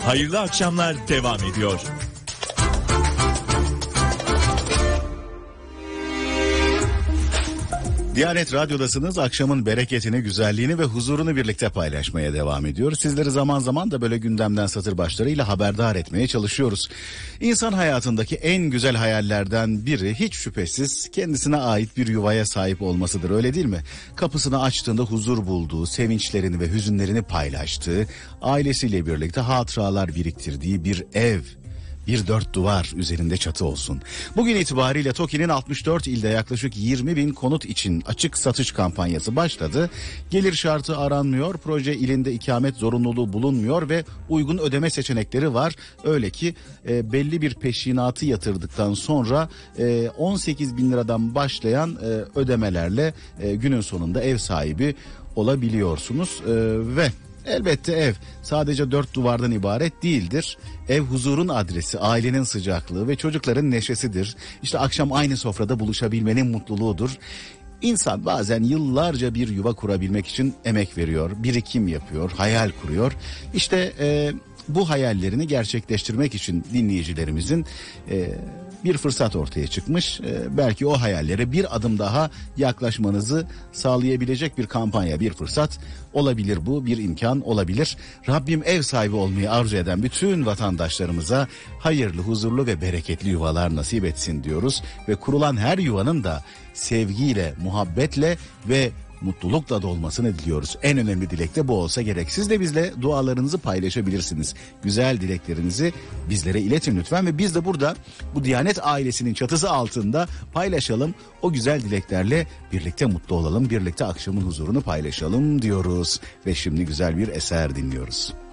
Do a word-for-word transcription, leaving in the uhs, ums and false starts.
Hayırlı akşamlar devam ediyor. Diyanet Radyo'dasınız. Akşamın bereketini, güzelliğini ve huzurunu birlikte paylaşmaya devam ediyoruz. Sizleri zaman zaman da böyle gündemden satır başlarıyla haberdar etmeye çalışıyoruz. İnsan hayatındaki en güzel hayallerden biri hiç şüphesiz kendisine ait bir yuvaya sahip olmasıdır, öyle değil mi? Kapısını açtığında huzur bulduğu, sevinçlerini ve hüzünlerini paylaştığı, ailesiyle birlikte hatıralar biriktirdiği bir ev. Bir dört duvar üzerinde çatı olsun. Bugün itibariyle TOKİ'nin altmış dört ilde yaklaşık yirmi bin konut için açık satış kampanyası başladı. Gelir şartı aranmıyor, proje ilinde ikamet zorunluluğu bulunmuyor ve uygun ödeme seçenekleri var. Öyle ki e, belli bir peşinatı yatırdıktan sonra e, on sekiz bin liradan başlayan e, ödemelerle e, günün sonunda ev sahibi olabiliyorsunuz e, ve... Elbette ev sadece dört duvardan ibaret değildir. Ev huzurun adresi, ailenin sıcaklığı ve çocukların neşesidir. İşte akşam aynı sofrada buluşabilmenin mutluluğudur. İnsan bazen yıllarca bir yuva kurabilmek için emek veriyor, birikim yapıyor, hayal kuruyor. İşte e, bu hayallerini gerçekleştirmek için dinleyicilerimizin... E, bir fırsat ortaya çıkmış. Ee, belki o hayallere bir adım daha yaklaşmanızı sağlayabilecek bir kampanya, bir fırsat olabilir bu, bir imkan olabilir. Rabbim ev sahibi olmayı arzu eden bütün vatandaşlarımıza hayırlı, huzurlu ve bereketli yuvalar nasip etsin diyoruz. Ve kurulan her yuvanın da sevgiyle, muhabbetle ve mutlulukla dolmasını diliyoruz. En önemli dilek de bu olsa gerek. Siz de bizle dualarınızı paylaşabilirsiniz. Güzel dileklerinizi bizlere iletin lütfen ve biz de burada bu Diyanet ailesinin çatısı altında paylaşalım. O güzel dileklerle birlikte mutlu olalım, birlikte akşamın huzurunu paylaşalım diyoruz. Ve şimdi güzel bir eser dinliyoruz.